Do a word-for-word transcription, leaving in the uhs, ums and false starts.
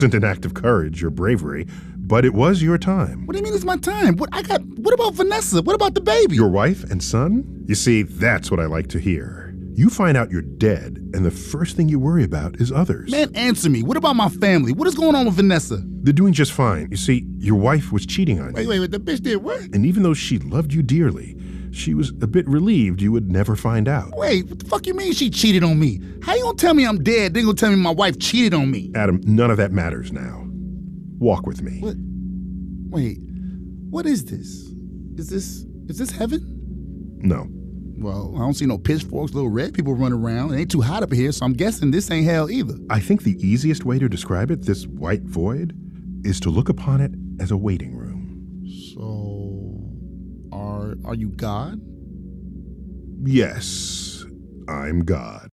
Wasn't an act of courage or bravery, but it was your time. What do you mean it's my time? What I got? What about Vanessa? What about the baby? Your wife and son? You see, that's what I like to hear. You find out you're dead, and the first thing you worry about is others. Man, answer me. What about my family? What is going on with Vanessa? They're doing just fine. You see, your wife was cheating on you. Wait, wait, wait. The bitch did what? And even though she loved you dearly, she was a bit relieved you would never find out. Wait, what the fuck you mean she cheated on me? How you gonna tell me I'm dead, then gonna tell me my wife cheated on me? Adam, none of that matters now. Walk with me. What? Wait, what is this? Is this, is this heaven? No. Well, I don't see no pitchforks, little red people running around. It ain't too hot up here, so I'm guessing this ain't hell either. I think the easiest way to describe it, this white void, is to look upon it as a waiting room. So, are are you God? Yes, I'm God.